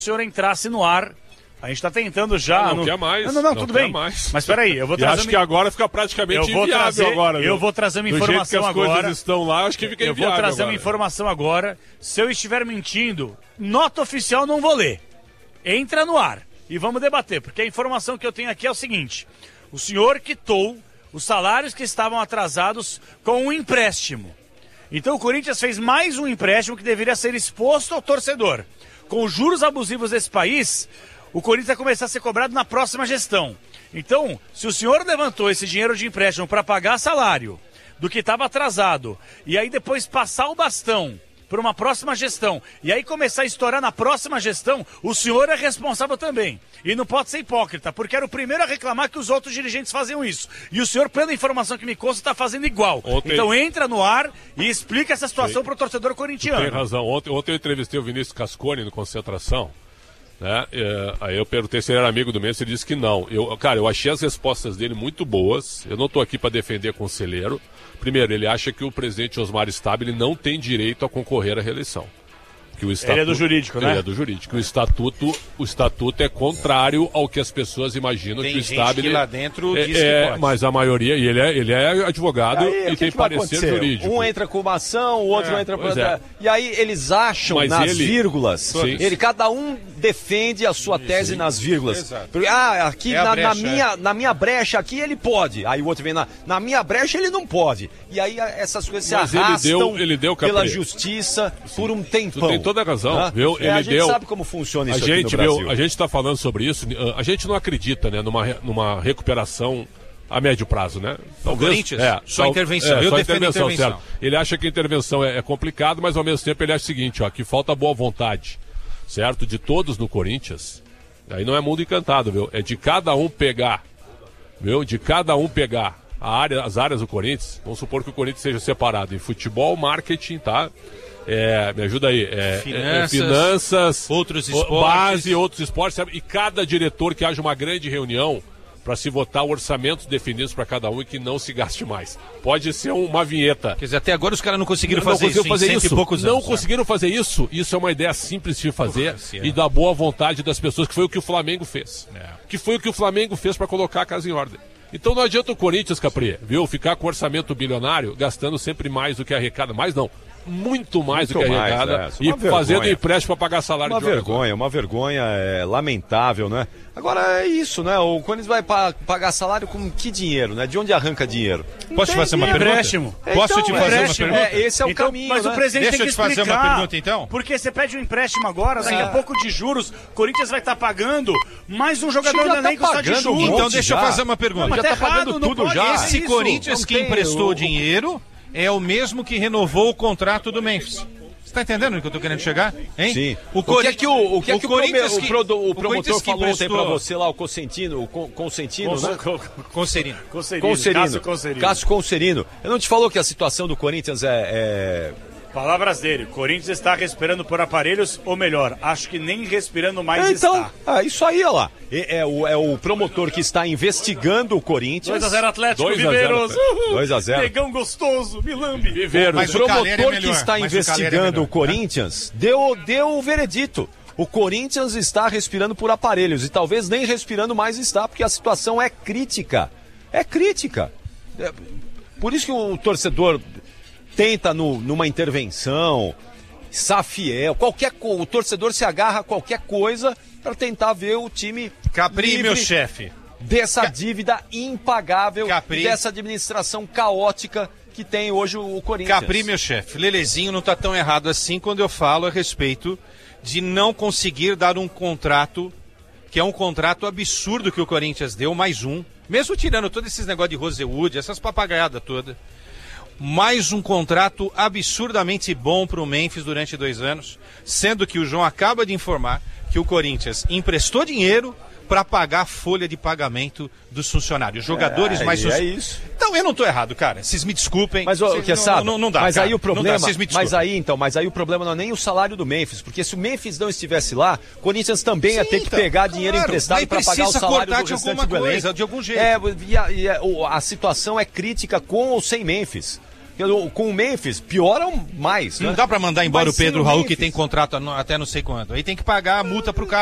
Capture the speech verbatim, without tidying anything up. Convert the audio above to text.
o senhor entrasse no ar. A gente está tentando já... Não, no... quer mais. Não, não, não, não tudo quer bem. Mais. Mas peraí, eu vou trazer... E acho que agora fica praticamente eu vou inviável trazer, agora. Eu viu? vou trazer uma Do informação jeito que as agora. coisas estão lá, acho que fica eu inviável Eu vou trazer agora. uma informação agora. Se eu estiver mentindo, nota oficial não vou ler. Entra no ar e vamos debater, porque a informação que eu tenho aqui é o seguinte. O senhor quitou os salários que estavam atrasados com um empréstimo. Então o Corinthians fez mais um empréstimo que deveria ser exposto ao torcedor. Com os juros abusivos desse país, o Corinthians vai começar a ser cobrado na próxima gestão. Então, se o senhor levantou esse dinheiro de empréstimo para pagar salário do que estava atrasado, e aí depois passar o bastão para uma próxima gestão, e aí começar a estourar na próxima gestão, o senhor é responsável também. E não pode ser hipócrita, porque era o primeiro a reclamar que os outros dirigentes faziam isso. E o senhor, pela informação que me consta, está fazendo igual. Ontem... Então entra no ar e explica essa situação para o torcedor corintiano. Tem razão. Ontem, ontem eu entrevistei o Vinícius Cascone no Concentração. Né? É, aí eu perguntei se ele era amigo do Mendes, ele disse que não. Eu, cara, eu achei as respostas dele muito boas. Eu não estou aqui para defender conselheiro. Primeiro, ele acha que o presidente Osmar Stabile não tem direito a concorrer à reeleição. Que o estatuto, ele é do jurídico, né? Ele é do jurídico. O estatuto, o estatuto é contrário ao que as pessoas imaginam tem que o gente Stabile... que lá dentro é, diz que é, pode. Mas a maioria, e ele é, ele é advogado e, aí, e tem que que parecer jurídico. Um entra com uma ação, o outro é, entra com outra. É. E aí eles acham mas nas ele... vírgulas. Ele, cada um defende a sua tese sim. nas vírgulas. Exato. Porque, ah, aqui é na, brecha, na, minha, é. na minha brecha aqui ele pode. Aí o outro vem na, na minha brecha ele não pode. E aí essas coisas se mas arrastam ele deu, ele deu pela justiça sim. por um tempão. Tu tem toda a razão, ah? viu? É, ele a gente deu... sabe como funciona isso a gente, aqui no Brasil. Viu, a gente está falando sobre isso, a gente não acredita né, numa, numa recuperação a médio prazo, né? Talvez, Corinthians, é, só tal, intervenção. É, Eu só defendo intervenção, intervenção. Certo. Ele acha que a intervenção é, é complicado, mas ao mesmo tempo ele acha o seguinte, ó, que falta boa vontade, certo? De todos no Corinthians. Aí não é mundo encantado, viu? É de cada um pegar, viu? De cada um pegar a área, as áreas do Corinthians. Vamos supor que o Corinthians seja separado em futebol, marketing, tá? É, me ajuda aí. É, finanças, é, finanças, outros esportes. Base, outros esportes. Sabe? E cada diretor que haja uma grande reunião para se votar orçamentos definidos para cada um e que não se gaste mais. Pode ser uma vinheta. Quer dizer, até agora os caras não conseguiram não, fazer, não conseguiram isso, fazer isso. E poucos não anos, conseguiram né? fazer isso. Isso é uma ideia simples de fazer Porra, e da boa vontade das pessoas, que foi o que o Flamengo fez. É. Que foi o que o Flamengo fez para colocar a casa em ordem. Então não adianta o Corinthians, Capri, viu? Ficar com orçamento bilionário, gastando sempre mais do que arrecada. Mais não. Muito mais Muito do que mais, arrecada é. e vergonha. fazendo empréstimo para pagar salário uma de jogador. Uma vergonha, uma vergonha é, lamentável, né? Agora é isso, né? O Corinthians vai pa pagar salário com que dinheiro, né? De onde arranca dinheiro? Posso te fazer uma pergunta? Empréstimo. Posso então, te fazer empréstimo. uma pergunta? É, esse é o então, caminho, mas né? o presidente Deixa tem que eu te explicar. fazer uma pergunta, então. Porque você pede um empréstimo agora, daqui é. a pouco de juros, o Corinthians vai estar pagando mais um jogador já no elenco tá só de pagando juros. Então monte deixa eu já. fazer uma pergunta. Não, já tá tá pagando errado, não tudo pode, já. Esse isso, Corinthians que tem, emprestou o... dinheiro é o mesmo que renovou o contrato do Memphis. Você tá entendendo o que eu tô querendo chegar? Hein? Sim. O, Cori... o que é que o, o, que é que o, Corinthians o, que, prodo, o o promotor falou ontem emprestou... pra você lá, o Consentino, o Con, Consentino, Cons... né? Concerino. Concerino. Concerino. Cássio Concerino. Cássio Concerino. Ele não te falou que a situação do Corinthians é... é... Palavras dele, Corinthians está respirando por aparelhos, ou melhor, acho que nem respirando mais é, então, está. Ah, isso aí, olha lá. É, é, o, é o promotor que está investigando o Corinthians. dois a zero Atlético, dois a zero, Viveiros. dois a zero. Negão gostoso, Milambi. Viveiros. Mas o promotor é melhor, que está mas investigando o, o Corinthians deu, deu o veredito. O Corinthians está respirando por aparelhos e talvez nem respirando mais está, porque a situação é crítica. É crítica. É, por isso que o torcedor tenta no, numa intervenção, Safiel, qualquer coisa, o torcedor se agarra a qualquer coisa para tentar ver o time Capri, livre meu chefe. dessa dívida impagável, Capri. dessa administração caótica que tem hoje o Corinthians. Capri, meu chefe. Lelezinho não tá tão errado assim quando eu falo a respeito de não conseguir dar um contrato, que é um contrato absurdo que o Corinthians deu, mais um, mesmo tirando todos esses negócios de Rosewood, essas papagaiadas todas. Mais um contrato absurdamente bom para o Memphis durante dois anos, sendo que o João acaba de informar que o Corinthians emprestou dinheiro para pagar a folha de pagamento dos funcionários, jogadores é, mais... É isso. Então, eu não estou errado, cara. Vocês me desculpem. Mas o que sabe? Não, não dá, mas cara. aí o problema, não dá, me mas aí então, mas aí o problema não é nem o salário do Memphis, porque se o Memphis não estivesse lá, o Corinthians também Sim, ia ter que então, pegar claro, dinheiro emprestado para pagar o salário do de restante alguma do elenco. coisa, de algum jeito. É, e a, e a, a situação é crítica com ou sem Memphis. Com o Memphis, pioram mais. Não né? dá pra mandar embora Mas o Pedro sim, o Raul, que Memphis. tem contrato até não sei quando. Aí tem que pagar a multa pro cara.